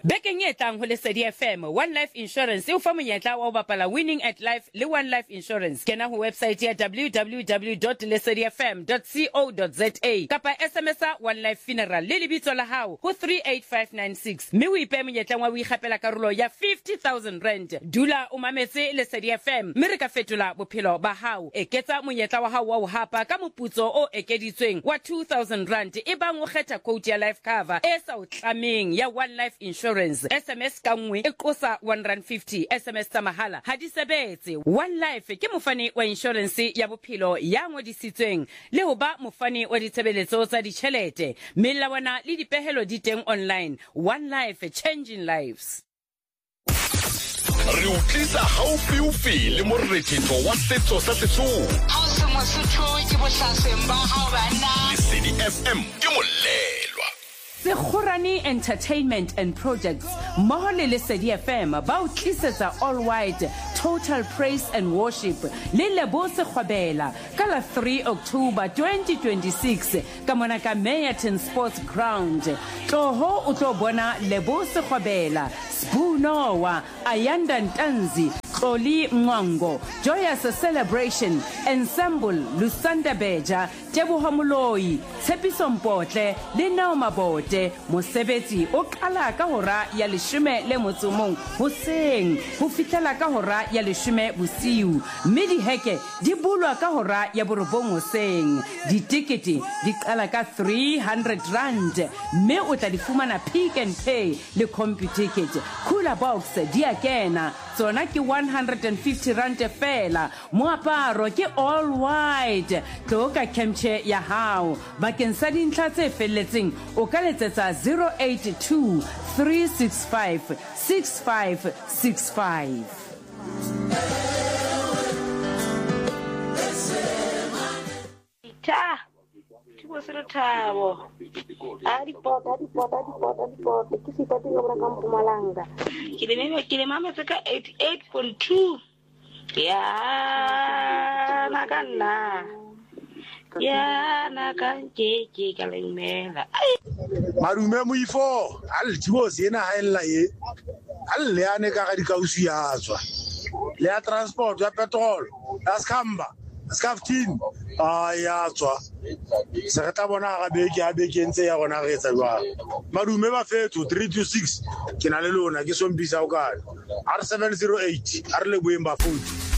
Bekeng e tlang ho Lesedi FM, One Life Insurance e o fa monyetla wa ho bapala Winning at Life le One Life Insurance. Kena ho website ya www.lesedifm.co.za kapa SMS-a One Life Funeral le lebitso la hao ho 38596. Mme o ipe monyetla wa ho ikgapela karolo ya 50,000 rand. Dula o mametse Lesedi FM, mme re ka fetola bophelo ba hao. Eketsa monyetla wa hao wa ho hapa ka moputso o ekeditsweng wa 2,000 rand e bang o kgetha quote ya life cover e sa o tlameng ya One Life Insurance. SMS ka nngwe e qosa 150. SMS tsa mahala ha di sebetse. One Life ke mofani wa insurance ya bophelo ya ngodisitsweng le ho ba mofani wa ditshebeletso tsa ditjhelete. Melawana le dipehelo di teng online. One Life, changing lives. Re utlisa haufi le morethetho wa setso sa Sesotho. Ha se Mosotho ke bohlaseng ba hao bana. Lesedi FM ke molelwa. Sekhorani Entertainment and Projects Mohole Lesedi FM ba o tlisetsa all white total praise and worship le lebo Sekhwabela ka la 3 October 2026 ka mona ka Meyerton Sports Ground. Tloho o tlo bona lebo Sekhwabela, Spunowa, Ayanda Ntanzi, Oli Mwango, Joyous Celebration, Ensemble, Lusanda Beja, Teboho Moloi, Tshepiso Mpotle, le Naoma Bote, mosebetsi o qala ka hora ya 10 le motsomong hoseng ho fihlela ka hora ya 10 bosiu, mme diheke di bulwa ka hora ya 9 hoseng. Ditikete di qala ka 300 rand, mme o tla di fumana Pick and Pay le CompuTicket. Cooler Box di a kena, tsona ke 150 rand fela. Moaparo ke all white. Tloka kemche ya hao. Bakeng sa dintlha tse felletseng o ka letsetsa 082 365 6565. Ta Tibo sero thabo a dipota ke se pati ngobra ka Mpumalanga ke le mametse ka 88.2 ya nakana ya nakanje ka lemela marume moifo al Tibo sena ha ella e al le ane ka ga dikausi ya tswa le ya transport ya petrol ya skamba skaftin ya tswa se re tla bona ga beke ntse ya gona re etsa jwa madume ba fetso 326 ke na le lona ke sompisa o ka R708 a re le boeng ba futhi